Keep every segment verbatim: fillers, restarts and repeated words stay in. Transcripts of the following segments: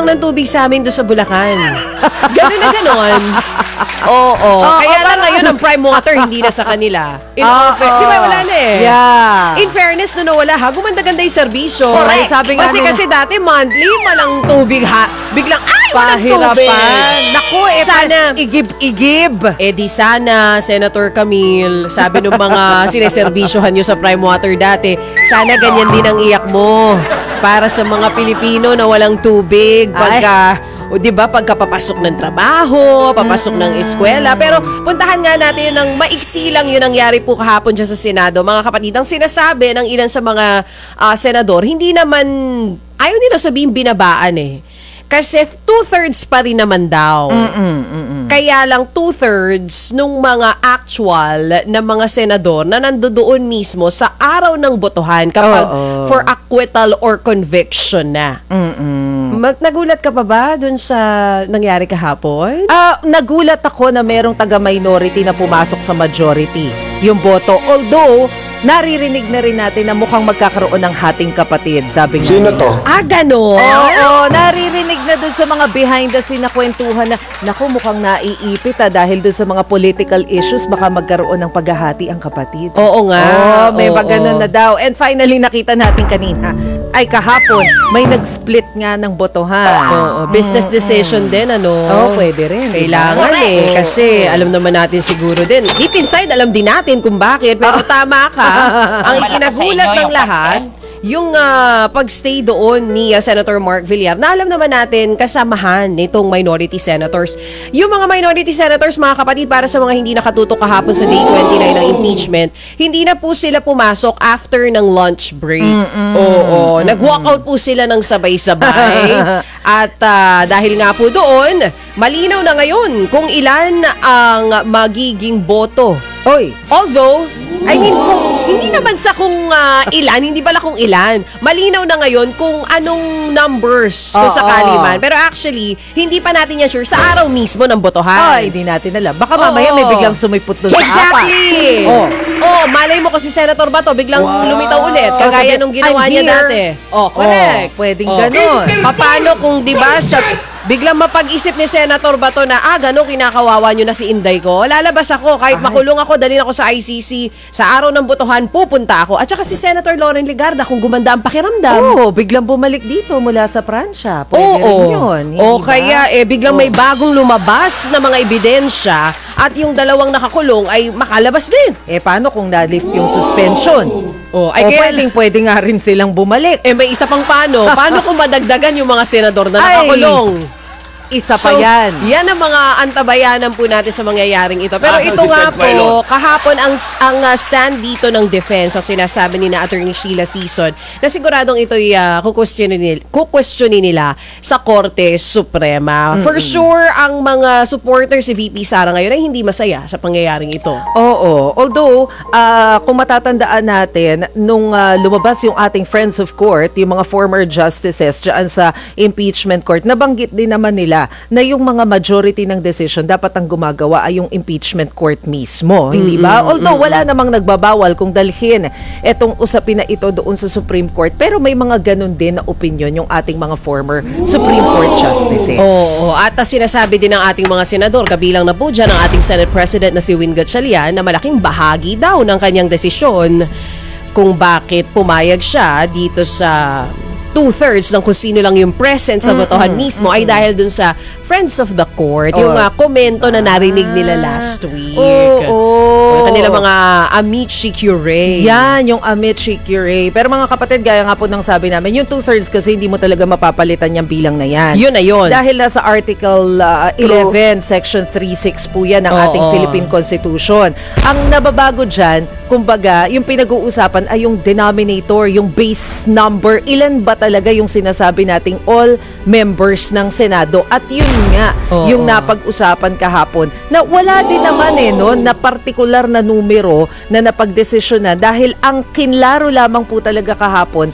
lang ng tubig sa amin doon sa Bulacan. Ganun na ganon. Oo. Oh, oh. Kaya lang ngayon ang prime water hindi na sa kanila. In all oh, fair, di ba wala na eh. Yeah. In fairness, no nawala ha, gumanda-ganda yung serbisyo. Correct. Sabi nga kasi nung- kasi dati monthly malang tubig ha. Biglang ay walang tubig. Pahirapan. Naku, eh, Sana. igib-igib. Eh di sana, Senator Camille, sabi ng mga sineserbisyohan nyo sa prime water dati, sana ganyan din ang iyak mo para sa mga Pilipino na walang tubig pagka, o di ba, pagka papasok ng trabaho, papasok ng eskwela. Pero puntahan nga natin yun ng maiksi lang yun nangyari po kahapon dyan sa Senado. Mga kapatid, ang sinasabi ng ilan sa mga uh, senador, hindi naman, ayaw nila sabihin binabaan eh. Kasi two-thirds pa rin naman daw. Mm-mm, mm-mm. Kaya lang two-thirds nung mga actual na mga senador na nandoon mismo sa araw ng botohan kapag Oh, oh. for acquittal or conviction na. Mm-mm. Mag- nagulat ka pa ba dun sa nangyari kahapon? Ah, nagulat ako na merong taga-minority na pumasok sa majority yung boto. Although, naririnig na rin natin na mukhang magkakaroon ng hating kapatid, sabi nga. Sino nila. to? Ah, ganon? Oo, naririnig na dun sa mga behind the scene na kwentuhan na, naku, mukhang naiipit ah, dahil dun sa mga political issues, baka magkaroon ng paghahati ang kapatid. Oo nga. Oh, may Oo. pagganon na daw. And finally, nakita natin kanina, ay kahapon, may nag-split nga ng botohan. Oo, business decision din, ano? Oo, pwede rin. Kailangan diba? eh. Oo, Kasi oo. alam naman natin siguro din. Deep inside, alam din natin kung bakit. Pero tama ka. Ang ikinagulat ng lahat, yung uh, pag-stay doon ni uh, Senator Mark Villar, na alam naman natin kasamahan nitong minority senators. Yung mga minority senators, mga kapatid, para sa mga hindi nakatutok kahapon sa day twenty-nine ng impeachment, hindi na po sila pumasok after ng lunch break. Mm-mm. Oo. Nag-walkout po sila ng sabay-sabay. At uh, dahil nga po doon, malinaw na ngayon kung ilan ang magiging boto. Oy, Although, I mean, kung, hindi naman sa kung uh, ilan, hindi pala kung ilan. Malinaw na ngayon kung anong numbers kung Oo. sakali man. Pero actually, hindi pa natin yan sure sa araw mismo ng botohan. ay, hindi natin alam. Baka mamaya Oo. may biglang sumipot doon sa Exactly! apat. Oh. Oh, malay mo kasi Senator Bato, biglang lumitaw ulit. Kagaya Sabi, nung ginawa I'm niya here. dati. Oh, correct. Oh, pwedeng Oh. ganon. Paano kung, di ba, sa biglang mapag-isip ni Senator Bato na, ah, gano'n, kinakawawa nyo na si Inday ko. Lalabas ako, kahit Ay. makulong ako, dalhin ako sa I C C. Sa araw ng botohan, pupunta ako. At saka si Senator Loren Legarda, kung gumanda ang pakiramdam. Oo, biglang bumalik dito mula sa Pransya. Pwede rin yun. hindi O ba? kaya eh biglang Oo. may bagong lumabas na mga ebidensya at yung dalawang nakakulong ay makalabas din. Eh, paano kung na-lift yung suspension? O, O ay kaya- pwedeng, pwede nga rin silang bumalik. Eh may isa pang paano. Paano kung madagdagan yung mga senador na Ay. nakakulong? Isa So, pa yan. Yan ang mga antabayanan po natin sa mangyayaring ito. Pero Ah, ito si nga Ted po, Filon. kahapon ang ang uh, stand dito ng defense, ang sinasabi ni na Attorney Sheila Sison, na siguradong ito'y uh, kukwestiyonin nila, kukwestiyonin nila sa Korte Suprema. For sure, ang mga supporters si V P Sara ngayon ay hindi masaya sa pangyayaring ito. Oo. Although, ah, kung matatandaan natin, nung ah, lumabas yung ating friends of court, yung mga former justices dyan sa impeachment court, nabanggit din naman nila na yung mga majority ng decision dapat ang gumagawa ay yung impeachment court mismo. Hindi ba? Although, wala namang nagbabawal kung dalhin etong usapin na ito doon sa Supreme Court. Pero may mga ganun din na opinion yung ating mga former Supreme Court justices. Oo, at uh, sinasabi din ng ating mga senador, kabilang na po dyan ang ating Senate President na si Win Gatchalian, na malaking bahagi daw ng kanyang desisyon kung bakit pumayag siya dito sa two-thirds ng kung sino lang yung present sa botohan mismo ay dahil dun sa Friends of the Court, yung Oh. uh, komento na narinig nila last week. Oo. Yung kanilang mga amici curiae. Yan, yung Amici Curie. Pero mga kapatid, gaya nga po ng sabi namin, yung two-thirds kasi hindi mo talaga mapapalitan yung bilang na yan. Yun na yun. Dahil nasa Article uh, eleven, Section three six po yan ng Oo. ating Philippine Constitution. Ang nababago dyan, kumbaga, yung pinag-uusapan ay yung denominator, yung base number. Ilan ba talaga yung sinasabi nating all members ng Senado? At yun nga, Oo. yung napag-usapan kahapon, na wala din naman eh, no, na partikular na numero na napagdesisyon na dahil ang kinlaro lamang po talaga kahapon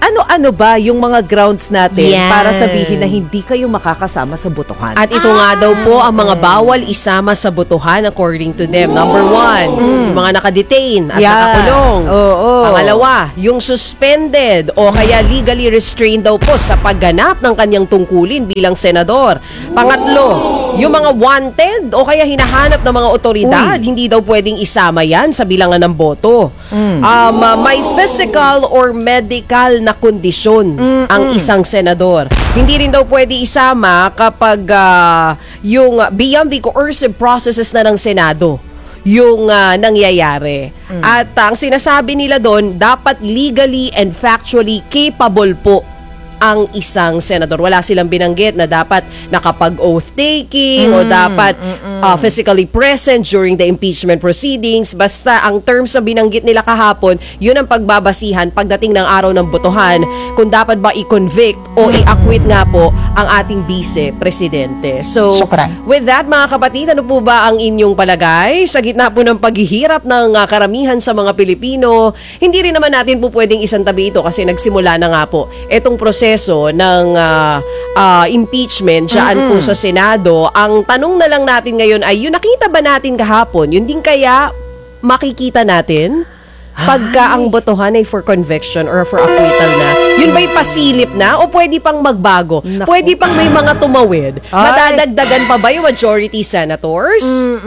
ano-ano ba yung mga grounds natin Yan. para sabihin na hindi kayo makakasama sa botohan? At ito nga daw po ang mga bawal isama sa botohan according to them. Number one, yung mga nakadetain at Yeah. nakakulong. Oo. Pangalawa, yung suspended o kaya legally restrained daw po sa pagganap ng kanyang tungkulin bilang senador. Pangatlo, yung mga wanted o kaya hinahanap ng mga otoridad, hindi daw pwedeng isama yan sa bilangan ng boto. Um, uh, may physical or medical na kondisyon ang isang senador. Hindi rin daw pwede isama kapag ah, yung beyond the coercive processes na ng Senado yung ah, nangyayari. At ang sinasabi nila doon, dapat legally and factually capable po ang isang senador. Wala silang binanggit na dapat nakapag-oath taking o dapat uh, physically present during the impeachment proceedings. Basta ang terms na binanggit nila kahapon, yun ang pagbabasihan pagdating ng araw ng botohan kung dapat ba i-convict o i-acquit nga po ang ating vice-presidente. So, Syukran. with that mga kapatid, ano po ba ang inyong palagay? Sa gitna po ng paghihirap ng uh, karamihan sa mga Pilipino, hindi rin naman natin po pwedeng isantabi ito kasi nagsimula na nga po itong proseso ng uh, uh, impeachment dyan po sa Senado. Ang tanong na lang natin ngayon ay, yung nakita ba natin kahapon, yun din kaya makikita natin pagka ang botohan ay for conviction or for acquittal na? Yun ba'y pasilip na o pwede pang magbago? Naku. Pwede pang may mga tumawid? Ay. Madadagdagan pa ba yung majority senators?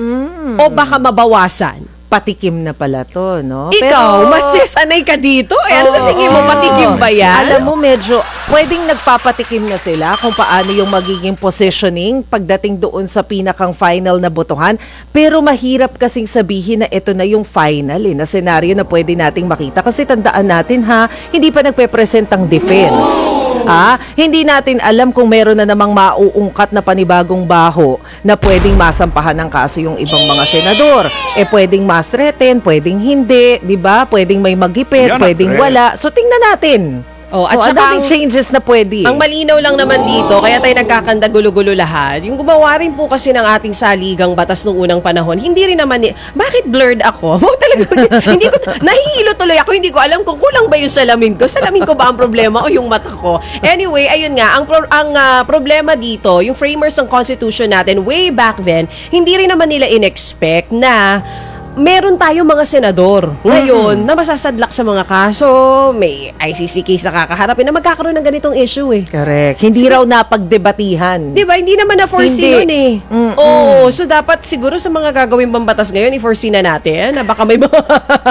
O baka mabawasan? Patikim na pala to, no? Ikaw, mas sanay ka dito? Eh, ano sa tingin mo, Oo. patikim ba yan? Alam mo, medyo, pwedeng nagpapatikim na sila kung paano yung magiging positioning pagdating doon sa pinakang final na botohan. Pero mahirap kasing sabihin na ito na yung final eh, na senaryo na pwede nating makita. Kasi tandaan natin ha, hindi pa nagpe-present ang defense. Ha? Hindi natin alam kung meron na namang mauungkat na panibagong baho na pwedeng masampahan ng kaso yung ibang mga senador. Eh, pwedeng mas-threaten, pwedeng hindi, di ba? Pwedeng may maghipit, Yan ang pwedeng threat. wala. So, tingnan natin. Oh, at Oh, saka ang daming ang- changes na pwede. Ang malinaw lang naman dito, kaya tayo nagkakanda gulo-gulo lahat. Yung gumawa rin po kasi ng ating saligang batas nung unang panahon, hindi rin naman, ni- bakit blurred ako? Oh, talaga, hindi ko, nahihilo tuloy ako, hindi ko alam kung kulang ba yung salamin ko. Salamin ko ba ang problema o yung mata ko? Anyway, ayun nga, ang, pro- ang ah, problema dito, yung framers ng Constitution natin, way back then, hindi rin naman nila in-expect na meron tayo mga senador ngayon na masasadlak sa mga kaso, may I C C case na kakaharapin na magkakaroon ng ganitong issue eh. Correct. Hindi raw napagdebatihan. Di ba? Hindi naman na-foresee Hindi. yun eh. Oo. So, dapat siguro sa mga gagawin pambatas ngayon, i-foresee na natin na baka may mga,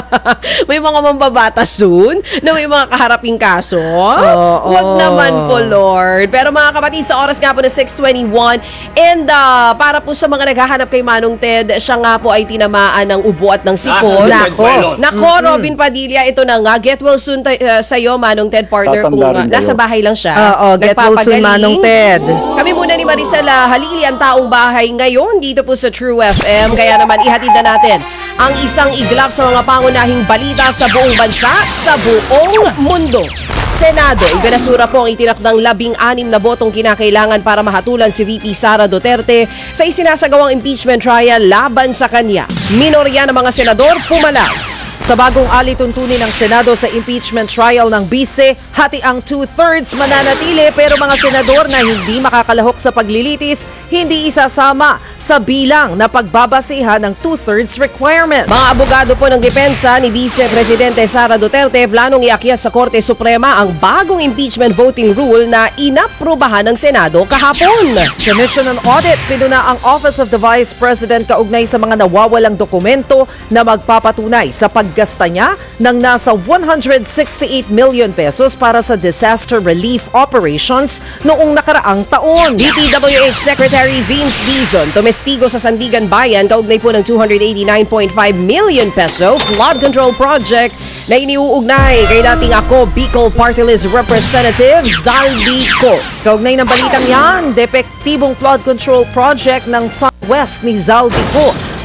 may mga mambabatas soon na may mga kaharaping kaso. Oo. Wag naman po, Lord. Pero mga kapatid, sa oras nga po na six twenty-one, and uh, para po sa mga naghahanap kay Manong Ted, siya nga po ay tinamaan ng ubo at ng sipon. Ah, Nako, Ted nako Robin Padilla, ito na nga. Get well soon tay- uh, sa'yo, Manong Ted, partner, kung Tatanda uh, rin nasa kayo. bahay lang siya. Oo, get well soon, Nagpapagaling. Manong Ted. Kami muna ni Maricel ah, Halili, ang taong bahay ngayon dito po sa True F M. Kaya naman ihatid na natin ang isang iglap sa mga pangunahing balita sa buong bansa, sa buong mundo. Senado, ibinasura po ang itinakdang labing-anim na botong kinakailangan para mahatulan si V P Sara Duterte sa isinasagawang impeachment trial laban sa kanya. Minorya ng mga senador pumalag. Sa bagong alituntunin ng Senado sa impeachment trial ng bise, hati ang two-thirds mananatili pero mga senador na hindi makakalahok sa paglilitis, hindi isasama sa bilang na pagbabasihan ng two-thirds requirement. Mga abogado po ng depensa ni Vice Presidente Sara Duterte planong iakyat sa Korte Suprema ang bagong impeachment voting rule na inaprubahan ng Senado kahapon. Commission on Audit, pinuna ang Office of the Vice President kaugnay sa mga nawawalang dokumento na magpapatunay sa paggasta niya ng nasa one hundred sixty-eight million pesos para sa disaster relief operations noong nakaraang taon. D P W H Secretary Vince Dizon tumestigo sa Sandigan Bayan kaugnay po ng two hundred eighty-nine point five million peso flood control project na iniuugnay kay dating ako Bicol Party List Representative Zaldi Co. Kaugnay ng balitang yan, depektibong flood control project ng Southwest ni Zaldico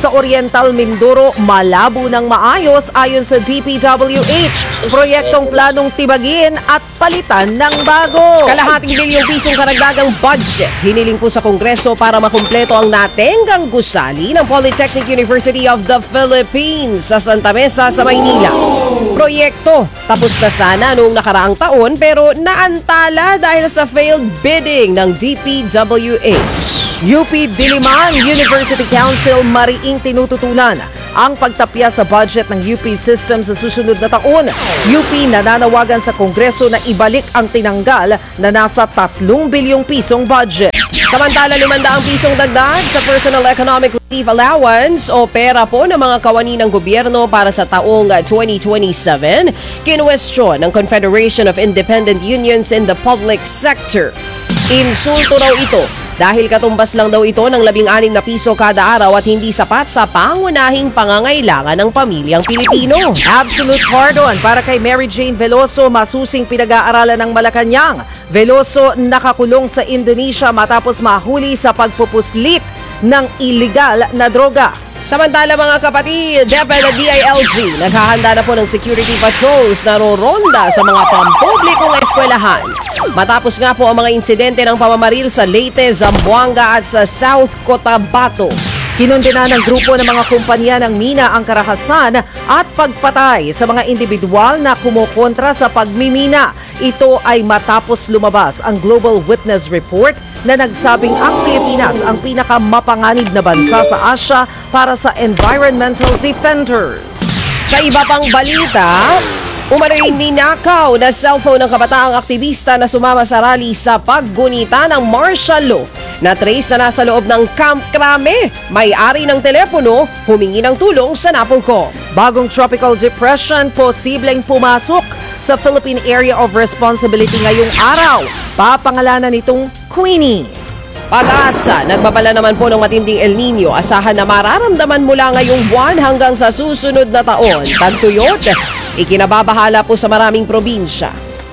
Sa Oriental Mindoro, malabo ng maayos ayon sa D P W H. Proyektong planong tibagin at palitan ng bago. Kalahating bilyong pisong karagdagang budget hiniling po sa Kongreso para makumpleto ang natenggang gusali ng Polytechnic University of the Philippines sa Santa Mesa sa Maynila. Proyekto tapos na sana noong nakaraang taon pero naantala dahil sa failed bidding ng D P W H. U P Diliman University Council mariing tinututunan ang pagtapya sa budget ng U P system sa susunod na taon. U P nananawagan sa Kongreso na ibalik ang tinanggal na nasa tatlong bilyong pisong budget. Samantala, limandaang pisong dagdag sa Personal Economic Relief Allowance o pera po ng mga kawani ng gobyerno para sa taong twenty twenty-seven, kinwestiyon ng Confederation of Independent Unions in the Public Sector. Insulto raw ito dahil katumbas lang daw ito ng labing anim na piso kada araw at hindi sapat sa pangunahing pangangailangan ng pamilyang Pilipino. Absolute pardon para kay Mary Jane Veloso, masusing pinag-aaralan ng Malacanang. Veloso nakakulong sa Indonesia matapos mahuli sa pagpupuslit ng iligal na droga. Samantala mga kapatid, DepEd at D I L G naghahanda na po ng security patrols na roronda sa mga pampublikong eskwelahan. Matapos nga po ang mga insidente ng pamamaril sa Leyte, Zamboanga at sa South Cotabato. Kinundena ng grupo ng mga kumpanya ng mina ang karahasan at pagpatay sa mga individual na kumukontra sa pagmimina. Ito ay matapos lumabas ang Global Witness Report na nagsabing ang Pilipinas ang pinakamapanganib na bansa sa Asia para sa environmental defenders. Sa iba pang balita, umano'y ninakaw na cellphone ng kabataang aktivista na sumama sa rally sa paggunita ng martial law. Na-trace na nasa loob ng Camp Crame. May-ari ng telepono, humingi ng tulong sa Napolcom. Bagong tropical depression, posibleng pumasok sa Philippine Area of Responsibility ngayong araw. Papangalanan itong Queenie. Pag-asa, nagbabala naman po ng matinding El Nino. Asahan na mararamdaman mula ngayong buwan hanggang sa susunod na taon. Tagtuyot, ikinababahala po sa maraming probinsya.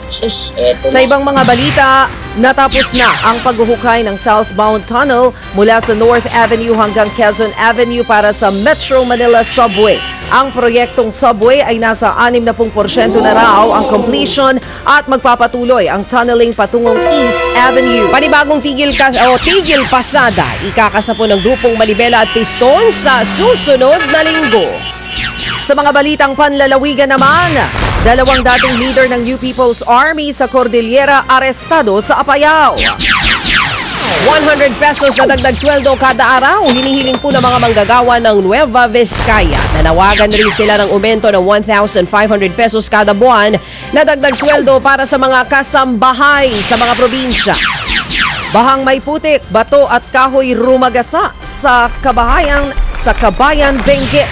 Sa ibang mga balita, natapos na ang paghuhukay ng southbound tunnel mula sa North Avenue hanggang Quezon Avenue para sa Metro Manila Subway. Ang proyektong subway ay nasa sixty percent na raw ang completion at magpapatuloy ang tunneling patungong East Avenue. Panibagong tigil, ka, o tigil pasada, ikakasa po ng grupong Malibela at Piston sa susunod na linggo. Sa mga balitang panlalawigan naman, dalawang dating leader ng New People's Army sa Cordillera arestado sa Apayao. one hundred pesos na dagdag sweldo kada araw, hinihiling po ng mga manggagawa ng Nueva Vizcaya. Nanawagan rin sila ng aumento ng one thousand five hundred pesos kada buwan na dagdag sweldo para sa mga kasambahay sa mga probinsya. Bahang may putik, bato at kahoy rumagasa sa kabahayan sa Kabayan Benguet.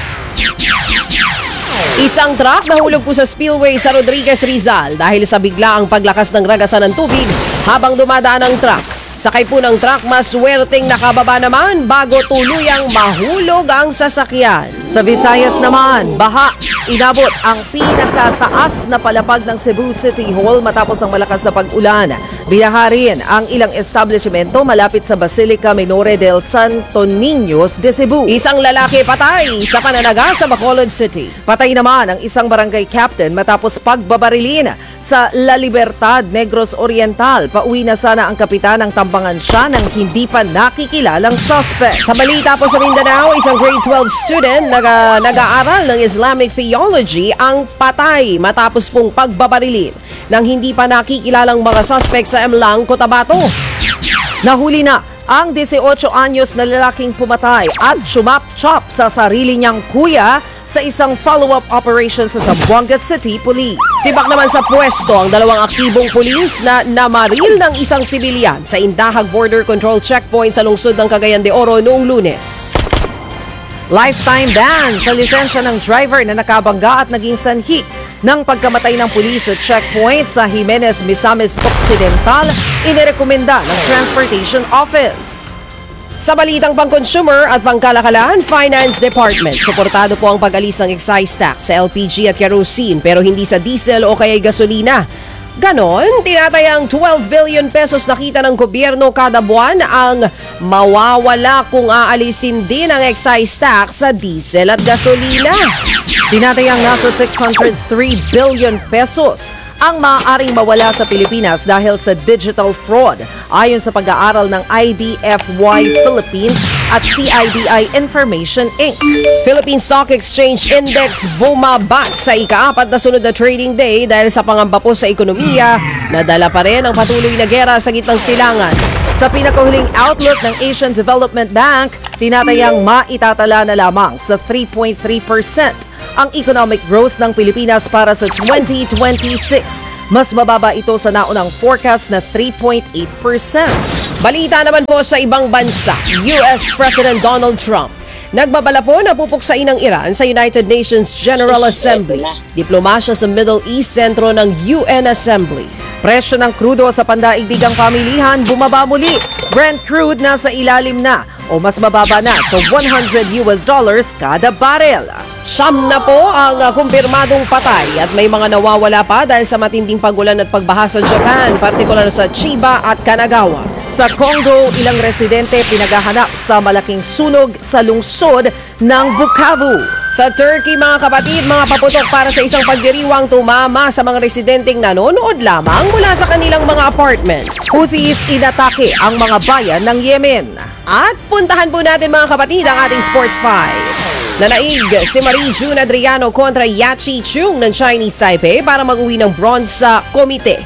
Isang truck nahulog po sa spillway sa Rodriguez, Rizal dahil sa biglaang paglakas ng ragasan ng tubig habang dumadaan ang truck. Sakay po ng truck, maswerteng nakababa naman bago tuluyang mahulog ang sasakyan. Sa Visayas naman, baha, inabot ang pinakataas na palapag ng Cebu City Hall matapos ang malakas na pag-ulan. Binaha rin ang ilang establishmento malapit sa Basilica Minore del Santo Niño de Cebu. Isang lalaki patay sa pananaga sa Bacolod City. Patay naman ang isang barangay captain matapos pagbabarilin sa La Libertad, Negros Oriental. Pauwi na sana ang kapitan ng tambangan siya ng hindi pa nakikilalang suspect. Sa balita po sa Mindanao, isang grade twelve student na nag-aaral ng Islamic Theology ang patay matapos pong pagbabarilin ng hindi pa nakikilalang mga suspect sa Emlang, Cotabato. Nahuli na ang eighteen anyos na lalaking pumatay at sumap-chop sa sarili niyang kuya sa isang follow-up operation sa Zamboanga City Police. Sibak naman sa pwesto ang dalawang aktibong pulis na namaril ng isang sibilyan sa Indahag Border Control Checkpoint sa lungsod ng Cagayan de Oro noong Lunes. Lifetime ban sa lisensya ng driver na nakabangga at naging sanhi ng pagkamatay ng pulis sa checkpoint sa Jimenez Misamis Occidental, inirekomenda ng Transportation Office. Sa balitang pang-consumer at pangkalakalan, Finance Department, suportado po ang pag-alis ng excise tax sa L P G at kerosene pero hindi sa diesel o kaya'y gasolina. Ganon, tinatayang twelve billion pesos na kita ng gobyerno kada buwan ang mawawala kung aalisin din ang excise tax sa diesel at gasolina. Tinatayang nasa six hundred three billion pesos ang maaaring mawala sa Pilipinas dahil sa digital fraud ayon sa pag-aaral ng I D F Y Philippines at C I B I Information Incorporated. Philippine Stock Exchange Index bumaba sa ikaapat na sunod na trading day dahil sa pangamba po sa ekonomiya na dala pa rin ang patuloy na gera sa gitnang silangan. Sa pinakahuling outlook ng Asian Development Bank, tinatayang maitatala na lamang sa three point three percent ang economic growth ng Pilipinas para sa twenty twenty-six. Mas mababa ito sa naunang forecast na three point eight percent. Balita naman po sa ibang bansa, U S President Donald Trump nagbabala po na pupuksain ng Iran sa United Nations General Assembly. Diplomasya sa Middle East sentro ng U N Assembly. Presyo ng krudo sa pandaigdigang pamilihan bumaba muli. Brent crude nasa ilalim na o mas mababa na sa one hundred U S dollars kada barrel. Siyam na po ang uh, kumpirmadong patay at may mga nawawala pa dahil sa matinding pagulan at pagbaha sa Japan, partikular sa Chiba at Kanagawa. Sa Congo, ilang residente pinagahanap sa malaking sunog sa lungsod ng Bukavu. Sa Turkey, mga kapatid, mga paputok para sa isang pagdiriwang tumama sa mga residenteng nanonood lamang mula sa kanilang mga apartment. Houthis inatake ang mga bayan ng Yemen. At puntahan po natin, mga kapatid, ang ating Sports five. Nanaig si Marie June Adriano kontra Yachi Chung ng Chinese Taipei para mag-uwi ng bronze sa komite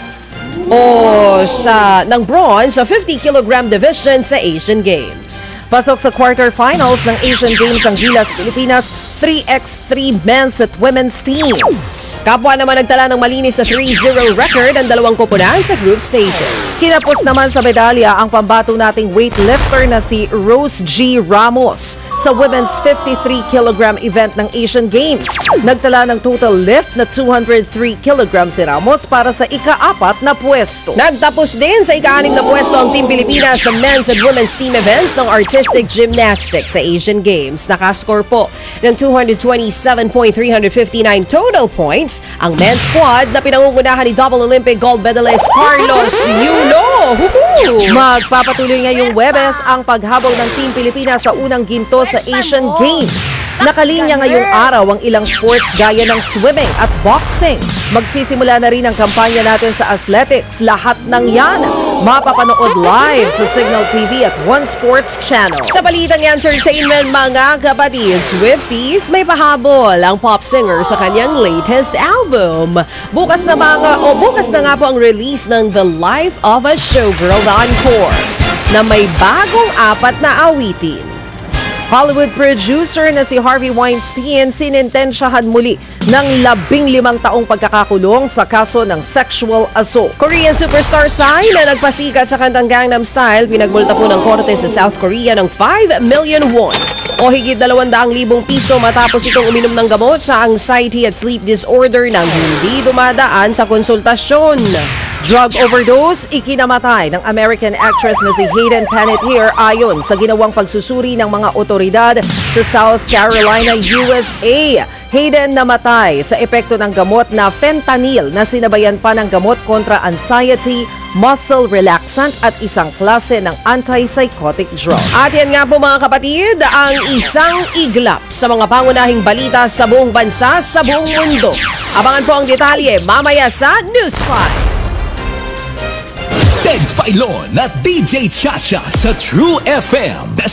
o sa ng bronze sa fifty kilogram division sa Asian Games. Pasok sa quarterfinals ng Asian Games ang Gilas Pilipinas three by three men's at women's teams. Kapwa naman nagtala ng malinis sa three zero record ang dalawang koponan sa group stages. Kinapos naman sa medalya ang pambato nating weightlifter na si Rose G. Ramos sa women's fifty-three kilogram event ng Asian Games. Nagtala ng total lift na two hundred three kilograms si Ramos para sa ika-apat na pwesto. Nagtapos din sa ika-anim na pwesto ang Team Pilipinas sa men's and women's team events ng artistic gymnastics sa Asian Games. Nakascore po ng two hundred twenty-seven point three five nine total points ang men's squad na pinangungunahan ni double Olympic gold medalist Carlos Yulo. Huhu! Magpapatuloy ngayong Webes ang paghabol ng Team Pilipinas sa unang ginto sa Asian Games. Nakalinya ngayong araw ang ilang sports gaya ng swimming at boxing. Magsisimula na rin ang kampanya natin sa athletics. Lahat ng yan mapapanood live sa Signal T V at One Sports Channel. Sa balitang entertainment, mga kapatid, Swifties, may pahabol ang pop singer sa kanyang latest album. Bukas na mga, o bukas na nga po ang release ng The Life of a Showgirl The Encore na may bagong apat na awitin. Hollywood producer na si Harvey Weinstein sinintensyahan muli ng labing limang taong pagkakakulong sa kaso ng sexual assault. Korean superstar Psy na nagpasikat sa kantang Gangnam Style, pinagmulta po ng korte sa South Korea ng five million won o higit dalawang libong piso matapos itong uminom ng gamot sa anxiety at sleep disorder nang hindi dumadaan sa konsultasyon. Drug overdose, ikinamatay ng American actress na si Hayden Panettiere ayon sa ginawang pagsusuri ng mga otoridad sa South Carolina, U S A. Hayden namatay sa epekto ng gamot na fentanyl na sinabayan pa ng gamot kontra anxiety, muscle relaxant at isang klase ng antipsychotic drug. At yan nga po, mga kapatid, ang isang iglap sa mga pangunahing balita sa buong bansa, sa buong mundo. Abangan po ang detalye mamaya sa News five. Ted Filon at D J Chacha sa True F M.